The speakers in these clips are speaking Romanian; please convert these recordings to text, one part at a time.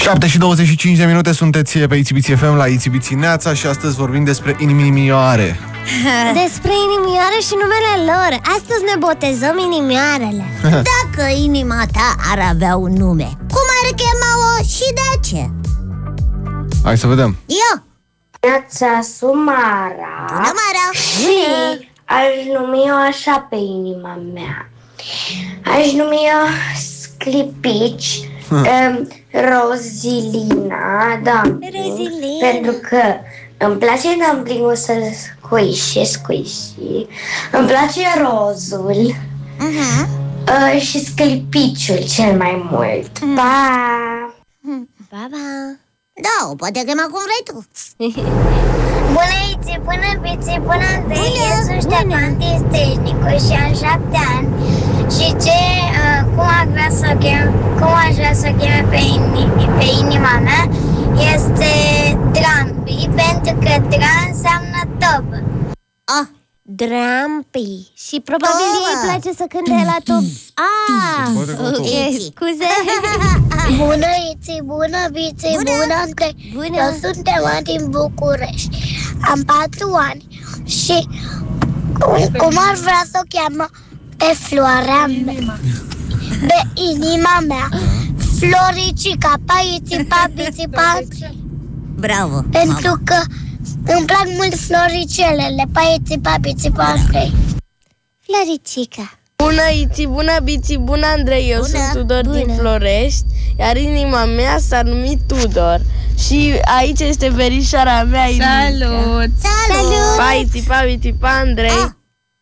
7:25 sunteți pe ITBC FM la ITBC Neața și astăzi vorbim despre inimioare. Despre inimioare și numele lor. Astăzi ne botezăm inimioarele. Dacă inima ta ar avea un nume, cum ar chema-o și de ce? Hai să vedem. Eu! Neața, Sumara. Bună, Mara! Și aș numi-o așa pe inima mea. Aș numi-o Sclipici, Rozilina, Rozilina. pentru că îmi place dumpling-ul să squishy. Îmi place rozul și sclipiciul cel mai mult. Pa! Pa! Da, o poate chema cum vrei tu. Bună, Iți, bună, Biți, bună, Andrei. Eu sunt Ștefan Tistejnicu și am 7 ani. Și cum aș vrea să o cheme pe inima mea este Drambi, pentru că Dram înseamnă tobă. Drampi. Și probabil ei îi place să cânte la top. Ok, scuze. Bună, Iți, bună, Biți, bună, Andrei. Bună. Eu sunt Ema din București. Am 4 ani și cum ar vrea să o cheamă pe floarea mea, pe inima mea, Floricica, Paițipa, Bițipa, Bravo! pentru că îmi plac mult floricelele, Paițipa, Bițipa, Andrei. Floricica. Bună, Iți, bună, Biți, bună, Andrei. Eu sunt Tudor din Florești, iar inima mea s-a numit Tudor. Și aici este verișoara mea, Irica. Salut! Paiți, Biți, Andrei.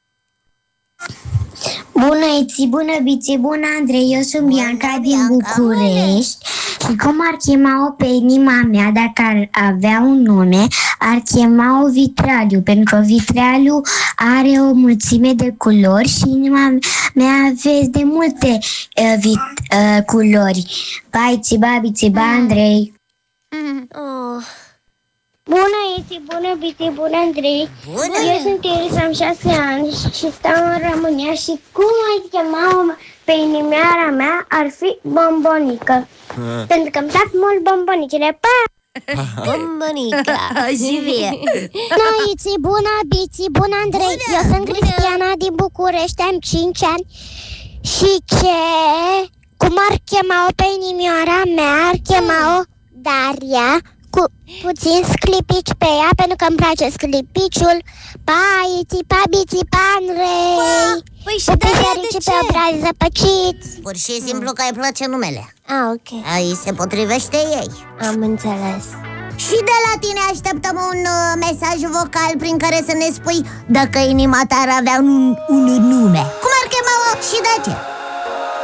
Bună, Iți, bună, Biți, bună, Andrei. Eu sunt Bianca din București. Și cum ar chema-o pe inima mea, dacă ar avea un nume, ar chema-o Vitraliu, pentru că Vitraliu are o mulțime de culori și inima mea vezi de multe culori. Paiți, Biți, Andrei. Bună, Iți, bună, Biți, bună, Andrei. Bună! Eu sunt Iris, am 6 ani și stau în România și cum ai chema-o pe inimioara mea ar fi Bombonica. Pentru că îmi plac mult bombonicile. Pa! Bombonica. Și vie! Bună, Iți, bună, Biți, bună, Andrei. Bună, Eu sunt bună. Cristiana din București, am 5 ani și cum ar chema-o pe inimioara mea, ar chema-o Daria, cu puțin sclipici pe ea, pentru că îmi place sclipiciul. Paiții, Biții, Andrei. Păi și Daria de pe ce? obrazi zăpăciți. Pur și simplu că îi place numele. Ok. Aici se potrivește ei. Am înțeles. Și de la tine așteptăm un mesaj vocal prin care să ne spui dacă inima ta ar avea un nume. Cum ar chema-o și de ce?